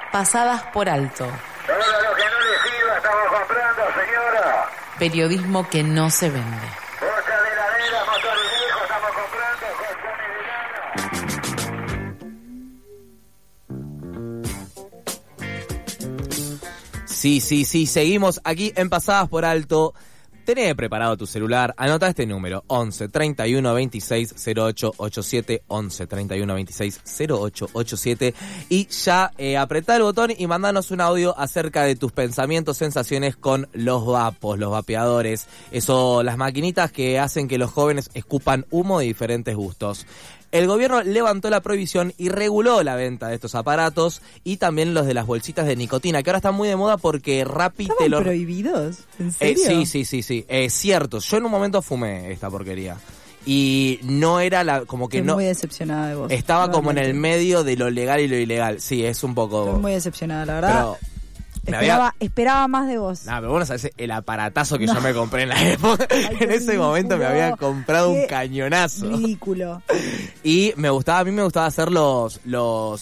pasadas por alto. Todo lo que no le sirva estamos comprando, señora. Periodismo que no se vende. Bolsa de heladera, motores viejos, estamos comprando, colchones de lana. Sí, seguimos aquí en Pasadas por Alto. Tenés preparado tu celular, anota este número, 11 31 26 08 87, 11 31 26 08 87, y ya apretá el botón y mandanos un audio acerca de tus pensamientos, sensaciones con los vapos, los vapeadores, las maquinitas que hacen que los jóvenes escupan humo de diferentes gustos. El gobierno levantó la prohibición y reguló la venta de estos aparatos y también los de las bolsitas de nicotina, que ahora están muy de moda porque Rappi te lo... prohibidos? ¿En serio? Sí. Es cierto. Yo en un momento fumé esta porquería. Y no era como que Estoy no... muy decepcionada de vos. Estaba realmente. como en el medio de lo legal y lo ilegal. Sí, es un poco... Estoy muy decepcionada, la verdad. Pero... Esperaba más de vos. Nah, pero bueno, sabes el aparatazo que yo me compré en la época. En ese momento me había comprado un cañonazo. Ridículo. Y a mí me gustaba hacer las O's.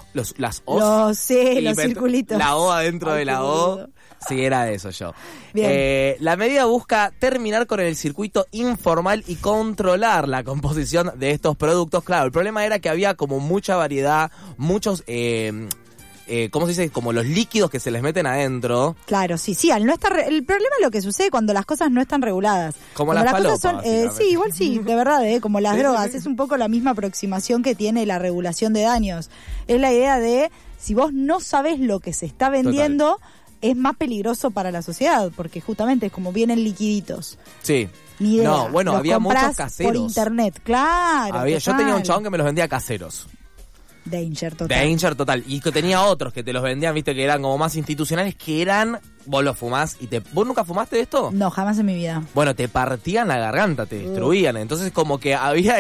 Los circulitos. La O adentro de la O. Sí, era eso yo. Bien. La medida busca terminar con el circuito informal y controlar la composición de estos productos. Claro, el problema era que había como mucha variedad, muchos... ¿cómo se dice? Como los líquidos que se les meten adentro. Claro, sí, al no estar el problema es lo que sucede cuando las cosas no están reguladas. Como las cosas falopas, sí, igual sí, de verdad, como las drogas, es un poco la misma aproximación que tiene la regulación de daños. Es la idea de, si vos no sabés lo que se está vendiendo, es más peligroso para la sociedad, porque justamente es como vienen liquiditos. Sí. Ni idea. No, bueno, Los había muchos comprás caseros. por internet, claro. Yo tenía un chabón que me los vendía caseros. Danger total. Y que tenía otros que te los vendían, viste, que eran como más institucionales, que eran... Vos los fumás y ¿Vos nunca fumaste de esto? No, jamás en mi vida. Bueno, te partían la garganta, te destruían. Entonces como que había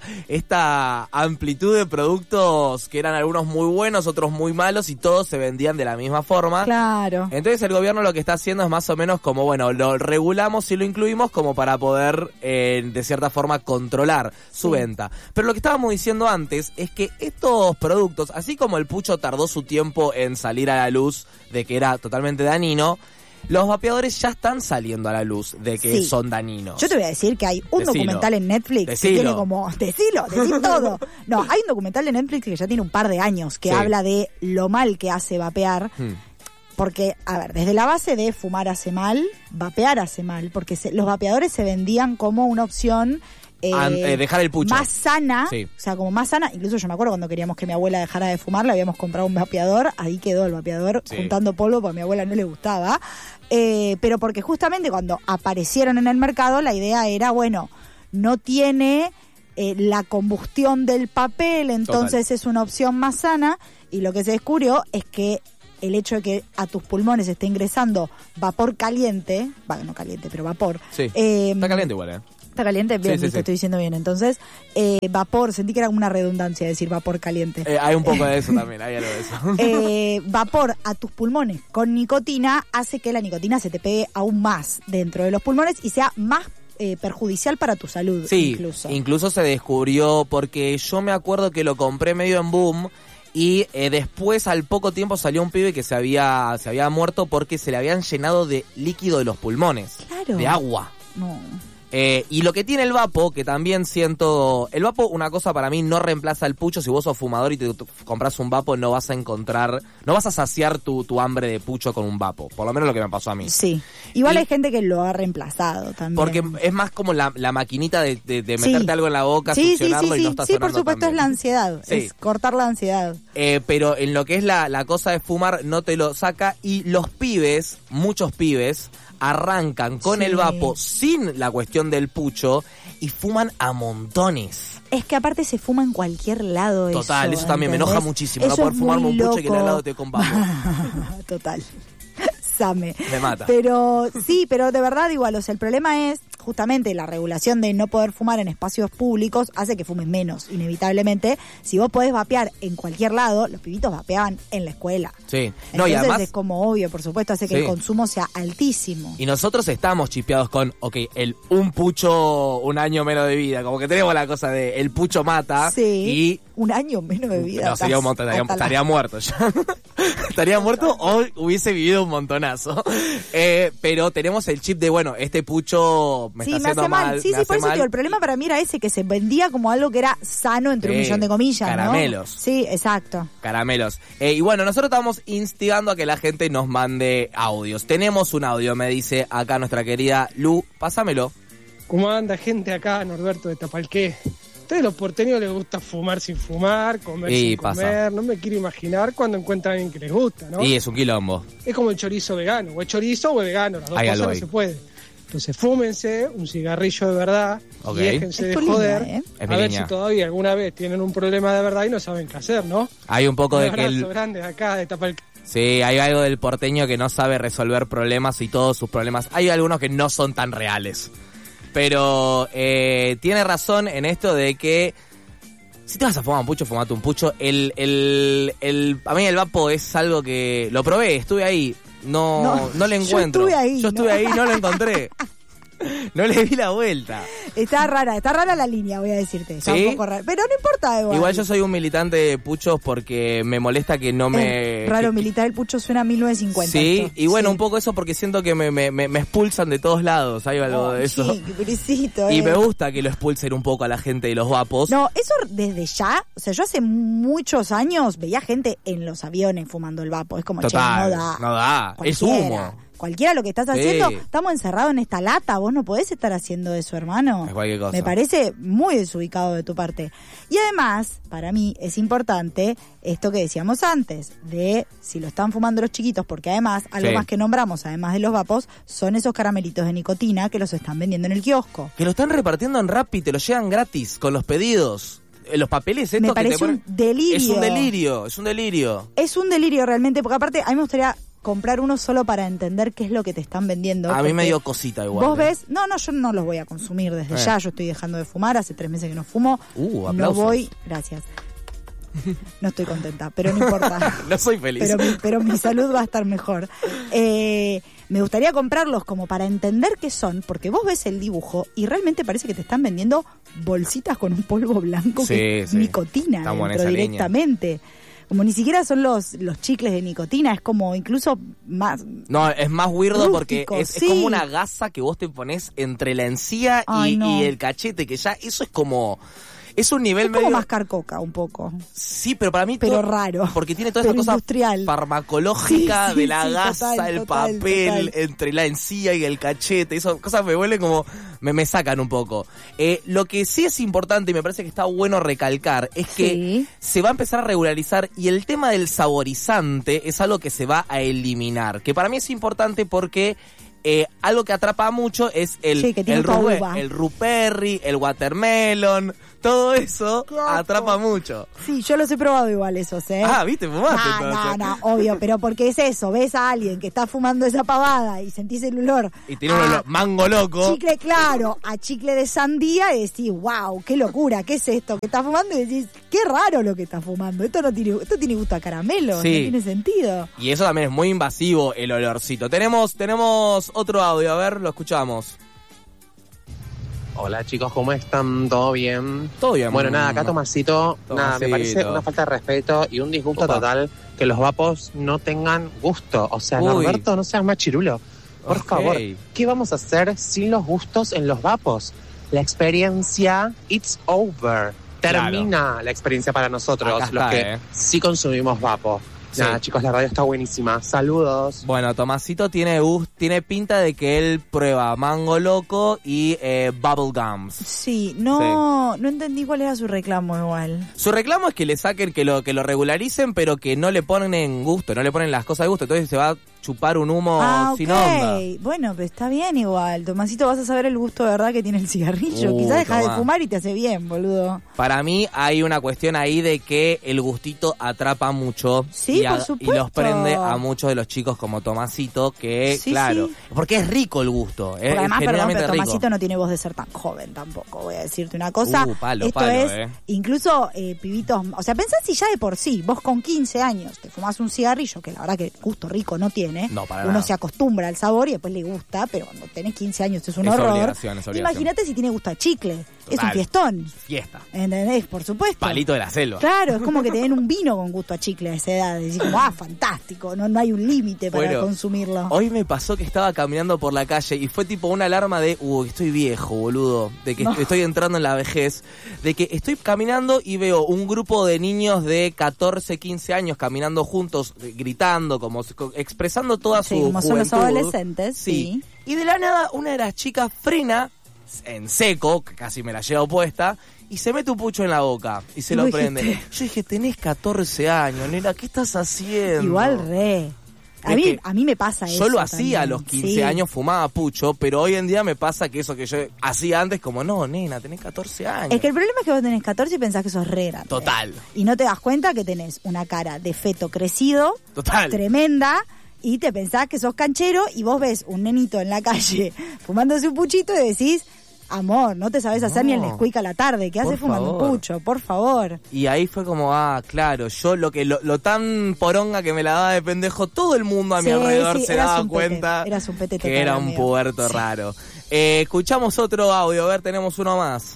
esta amplitud de productos que eran algunos muy buenos, otros muy malos, y todos se vendían de la misma forma. Claro. Entonces el gobierno lo que está haciendo es más o menos como, bueno, lo regulamos y lo incluimos como para poder, de cierta forma, controlar su venta. Pero lo que estábamos diciendo antes es que estos productos, así como el pucho tardó su tiempo en salir a la luz de que era totalmente dañino, los vapeadores ya están saliendo a la luz de que son dañinos. Yo te voy a decir que hay un documental en Netflix que tiene como... Decí todo. No, hay un documental en Netflix que ya tiene un par de años que habla de lo mal que hace vapear. Porque, a ver, desde la base de fumar hace mal, vapear hace mal, porque los vapeadores se vendían como una opción... dejar el pucho. Más sana, o sea, como más sana. Incluso yo me acuerdo cuando queríamos que mi abuela dejara de fumar, le habíamos comprado un vapeador, ahí quedó el vapeador juntando polvo porque a mi abuela no le gustaba. Pero porque justamente cuando aparecieron en el mercado, la idea era, bueno, no tiene la combustión del papel, entonces es una opción más sana, y lo que se descubrió es que el hecho de que a tus pulmones esté ingresando vapor caliente, no caliente, pero vapor. Sí, está caliente igual, ¿Está caliente? Bien, sí. estoy diciendo bien. Entonces, vapor, sentí que era una redundancia decir vapor caliente. Hay un poco de eso también, hay algo de eso. Vapor a tus pulmones con nicotina hace que la nicotina se te pegue aún más dentro de los pulmones y sea más perjudicial para tu salud. Sí, incluso se descubrió, porque yo me acuerdo que lo compré medio en boom. Y después, al poco tiempo, salió un pibe que se había muerto porque se le habían llenado de líquido de los pulmones. Claro. De agua. No. Y lo que tiene el vapo, que también siento... El vapo, una cosa para mí, no reemplaza el pucho. Si vos sos fumador y te compras un vapo, no vas a saciar tu hambre de pucho con un vapo. Por lo menos lo que me pasó a mí. Sí. Igual hay gente que lo ha reemplazado también. Porque es más como la maquinita de meterte algo en la boca, succionarlo y no está sonando. Sí, por supuesto, también. es la ansiedad. Sí. Es cortar la ansiedad. Pero en lo que es la cosa de fumar, no te lo saca. Y los pibes, muchos pibes, arrancan con el vapo sin la cuestión del pucho y fuman a montones. Es que aparte se fuma en cualquier lado. Total, eso también ¿entendés? me enoja muchísimo. Eso no poder fumarme un pucho y que en el lado te con vapo. Total. Same. Me mata. Pero sí, pero de verdad igual, o sea, el problema es justamente la regulación de no poder fumar en espacios públicos hace que fumes menos, inevitablemente. Si vos podés vapear en cualquier lado, los pibitos vapeaban en la escuela. Sí. No, y además es como obvio, por supuesto, hace que el consumo sea altísimo. Y nosotros estamos chipeados con, un pucho, un año menos de vida. Como que tenemos la cosa de el pucho mata. Sí. Y un año menos de vida. No, sería un montón, estaría muerto ya. Estaría muerto o hubiese vivido un montonazo. Pero tenemos el chip de, bueno, este pucho me está haciendo mal. Sí, por eso digo, el problema para mí era ese, que se vendía como algo que era sano, entre un millón de comillas, caramelos. ¿no? Sí, exacto. Caramelos. Y bueno, nosotros estamos instigando a que la gente nos mande audios. Tenemos un audio, me dice acá nuestra querida Lu. Pásamelo. ¿Cómo anda gente acá, Norberto de Tapalqué? Ustedes los porteños les gusta fumar sin fumar, comer sin comer. No me quiero imaginar cuando encuentran a alguien que les gusta, ¿no? Y es un quilombo. Es como el chorizo vegano. O es chorizo o es vegano. Las dos cosas no se puede. Entonces fúmense un cigarrillo de verdad y déjense de joder. A ver si todavía alguna vez tienen un problema de verdad y no saben qué hacer, ¿no? Hay un poco de que el grande acá de Tapalqué. Sí, hay algo del porteño que no sabe resolver problemas y todos sus problemas. Hay algunos que no son tan reales. Pero tiene razón en esto de que si te vas a fumar un pucho, fumate un pucho. A mí el vapo es algo que lo probé, estuve ahí. No le encuentro. Yo estuve ahí, no lo encontré. No le di la vuelta. Está rara la línea, voy a decirte. Está un poco rara. Pero no importa, igual yo soy un militante de puchos porque me molesta que no me... Raro, militar el pucho suena a 1950. Sí, esto. Y bueno, un poco eso porque siento que me expulsan de todos lados. Hay algo de eso. Sí, qué pobrecito. Y me gusta que lo expulsen un poco a la gente de los vapos. No, eso desde ya, o sea, yo hace muchos años veía gente en los aviones fumando el vapo. Es como, total, no da. Es humo. Cualquiera lo que estás haciendo, estamos encerrados en esta lata, vos no podés estar haciendo eso, hermano. Es cualquier cosa. Me parece muy desubicado de tu parte. Y además, para mí es importante esto que decíamos antes, de si lo están fumando los chiquitos, porque además, algo más que nombramos, además de los vapos, son esos caramelitos de nicotina que los están vendiendo en el kiosco. Que lo están repartiendo en Rappi, te lo llegan gratis con los pedidos. Los papeles estos me parece que te ponen... un delirio. Es un delirio. Es un delirio realmente, porque aparte a mí me gustaría comprar uno solo para entender qué es lo que te están vendiendo. A mí me dio cosita igual. Vos ves, yo no los voy a consumir desde ya, yo estoy dejando de fumar, hace 3 meses que no fumo. Aplausos. No voy, gracias. No estoy contenta, pero no importa. No soy feliz. Pero mi salud va a estar mejor. Me gustaría comprarlos como para entender qué son, porque vos ves el dibujo y realmente parece que te están vendiendo bolsitas con un polvo blanco que es nicotina dentro directamente. Como ni siquiera son los chicles de nicotina, es como incluso más... No, es más weirdo rústico, porque es como una gasa que vos te pones entre la encía y el cachete, que ya eso es como... Es un nivel medio... Es como mascar coca, un poco. Sí, pero para mí... Pero raro. Porque tiene toda esa cosa farmacológica de la gasa, el papel, entre la encía y el cachete. Esas cosas me vuelven como... Me sacan un poco. Lo que sí es importante y me parece que está bueno recalcar es que se va a empezar a regularizar y el tema del saborizante es algo que se va a eliminar. Que para mí es importante porque... algo que atrapa mucho es el Ruperry, el watermelon, todo eso atrapa mucho. Sí, yo los he probado igual esos, ¿Viste? Fumaste entonces. No, obvio, pero porque es eso, ves a alguien que está fumando esa pavada y sentís el olor. Y tiene un olor mango loco. Chicle, claro, a chicle de sandía y decís, wow, qué locura, ¿qué es esto que está fumando? Y decís, qué raro lo que está fumando, esto tiene gusto a caramelo, no tiene sentido. Y eso también es muy invasivo, el olorcito. Tenemos otro audio, a ver, lo escuchamos. Hola chicos, ¿cómo están? ¿Todo bien? Todo bien. Bueno, nada, acá Tomasito. Nada, me parece una falta de respeto y un disgusto total que los vapos no tengan gusto. O sea, Norberto, no seas más chirulo. Por favor, ¿qué vamos a hacer sin los gustos en los vapos? La experiencia, it's over. Termina la experiencia para nosotros, los que sí consumimos vapos. Nada, chicos, la radio está buenísima. Saludos. Bueno, Tomasito tiene pinta de que él prueba mango loco y bubble gums. Sí, no entendí cuál era su reclamo igual. Su reclamo es que le saquen, que lo regularicen, pero que no le ponen en gusto, no le ponen las cosas de gusto. Entonces se va a chupar un humo sin onda. Bueno, pero está bien igual. Tomasito, vas a saber el gusto de verdad que tiene el cigarrillo. Quizás dejas de fumar y te hace bien, boludo. Para mí hay una cuestión ahí de que el gustito atrapa mucho. Sí, por supuesto. Y los prende a muchos de los chicos como Tomasito, que porque es rico el gusto. Porque además, perdón, pero Tomasito no tiene voz de ser tan joven tampoco, voy a decirte una cosa. Esto es, incluso pibitos, o sea, pensá si ya de por sí, vos con 15 años te fumás un cigarrillo, que la verdad que gusto rico no tiene. Uno se acostumbra al sabor y después le gusta, pero cuando tenés 15 años es un horror. Es obligación. Imagínate si tiene gusto a chicle. es un fiestón. Fiesta. ¿Entendés? Por supuesto. Palito de la selva. Claro, es como que te den un vino con gusto a chicle a esa edad. Decís como, fantástico, no hay un límite para consumirlo. Hoy me pasó que estaba caminando por la calle y fue tipo una alarma de, estoy viejo, boludo, de que estoy entrando en la vejez, de que estoy caminando y veo un grupo de niños de 14, 15 años caminando juntos, gritando, como expresando toda su como juventud. Son los adolescentes, sí. Y de la nada, una de las chicas frena en seco, que casi me la lleva puesta, y se mete un pucho en la boca y se lo prende. Yo dije, tenés 14 años, nena, ¿qué estás haciendo? Igual a mí me pasa eso. Yo lo hacía a los 15 años, fumaba pucho, pero hoy en día me pasa que eso que yo hacía antes, como, no, nena, tenés 14 años. Es que el problema es que vos tenés 14 y pensás que sos re grande. Total. Y no te das cuenta que tenés una cara de feto crecido, total, tremenda, y te pensás que sos canchero y vos ves un nenito en la calle fumándose un puchito y decís, amor, no te sabes hacer ni el Nesquik a la tarde, ¿qué haces fumando un pucho? Por favor. Y ahí fue como, claro, yo lo tan poronga que me la daba de pendejo, todo el mundo a mi alrededor se daba cuenta que era un puberto raro. Escuchamos otro audio, a ver, tenemos uno más.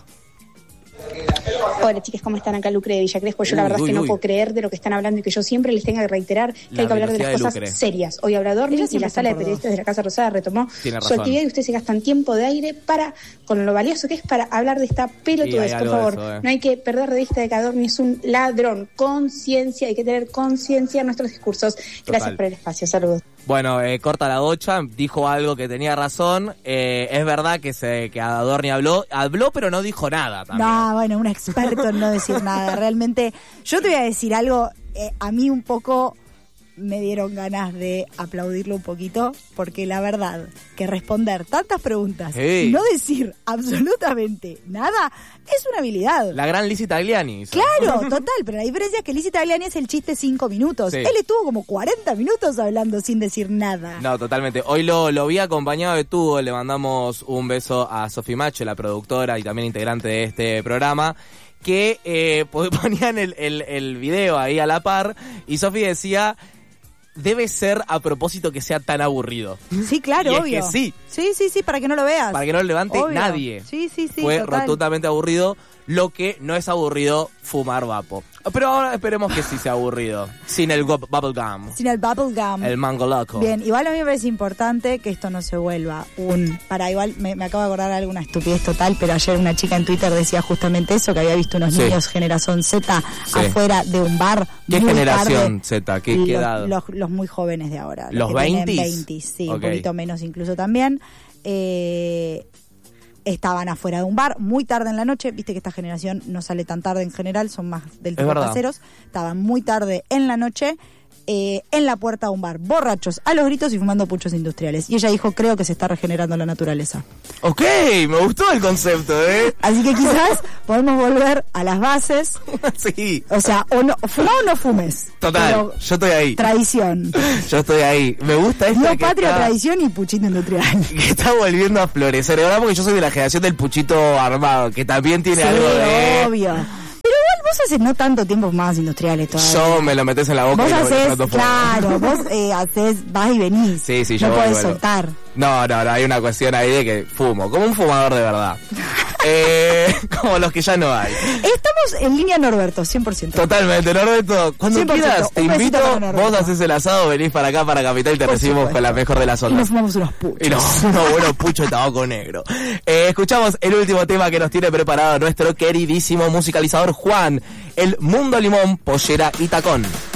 Hola chicas, ¿cómo están? Acá Lucre de Villa Crespo. Yo la verdad es que no puedo creer de lo que están hablando y que yo siempre les tenga que reiterar que hay que hablar de las cosas serias. Hoy habla Dorni y la sala de periodistas de la Casa Rosada retomó su actividad y ustedes se gastan tiempo de aire con lo valioso que es para hablar de esta pelotudez. Por favor, no hay que perder de vista de que Adorni es un ladrón. Conciencia, hay que tener conciencia en nuestros discursos. Gracias por el espacio, saludos. Bueno, corta la bocha, dijo algo que tenía razón. Es verdad que Adorni habló, pero no dijo nada también. No, bueno, un experto en no decir nada. Realmente, yo te voy a decir algo, a mí un poco me dieron ganas de aplaudirlo un poquito, porque la verdad que responder tantas preguntas y no decir absolutamente nada es una habilidad. La gran Lizzy Tagliani. Claro, total, pero la diferencia es que Lizzy Tagliani es el chiste 5 minutos. Sí. Él estuvo como 40 minutos hablando sin decir nada. No, totalmente. Hoy lo vi acompañado de Tugo, le mandamos un beso a Sofi Macho, la productora y también integrante de este programa, que ponían el video ahí a la par y Sofi decía, debe ser a propósito que sea tan aburrido. Sí, claro, y obvio. Es que sí. Sí, para que no lo veas. Para que no lo levante nadie. Sí, fue total. rotundamente aburrido. Lo que no es aburrido, fumar vapo. Pero ahora esperemos que sí sea aburrido. Sin el bubblegum. Sin el bubblegum. El mango loco. Bien, igual a mí me parece importante que esto no se vuelva igual me acabo de acordar de alguna estupidez total, pero ayer una chica en Twitter decía justamente eso, que había visto unos niños generación Z afuera de un bar. ¿Qué generación Z? ¿Qué edad? Los muy jóvenes de ahora. ¿Los 20? 20, sí, un poquito menos incluso también. Estaban afuera de un bar muy tarde en la noche, viste que esta generación no sale tan tarde en general, son más del tipo caseros, estaban muy tarde en la noche en la puerta de un bar, borrachos a los gritos y fumando puchos industriales. Y ella dijo, creo que se está regenerando la naturaleza. Ok, me gustó el concepto, Así que quizás podemos volver a las bases. Sí. O sea, fuma o no fumes. Total, yo estoy ahí. Tradición. Yo estoy ahí. Me gusta esto. No, patria, tradición y puchito industrial. Que está volviendo a florecer. Ahora porque yo soy de la generación del puchito armado, que también tiene algo de... obvio. Pero igual vos haces no tanto tiempo más industriales todavía. Yo me lo metes en la boca. Vos haces, claro, vos vas y venís. Sí, yo no podés soltar. No, hay una cuestión ahí de que fumo, como un fumador de verdad. Como los que ya no hay. Estamos en línea Norberto, 100%. Totalmente, Norberto. Cuando 100%, quieras, te invito, vos haces el asado, venís para acá, para Capital, y te recibimos con la mejor de las ondas. Y nos fumamos unos puchos. Y unos buenos puchos de tabaco negro. Escuchamos el último tema que nos tiene preparado nuestro queridísimo musicalizador Juan, el Mundo Limón, Pollera y Tacón.